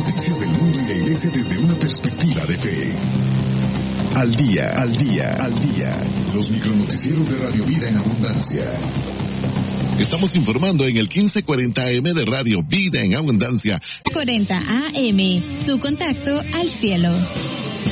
noticias del mundo y la iglesia desde una perspectiva de fe. Al día, al día, al día. Los micronoticieros de Radio Vida en Abundancia. Estamos informando en el 1540 AM de Radio Vida en Abundancia. 40 AM, tu contacto al cielo.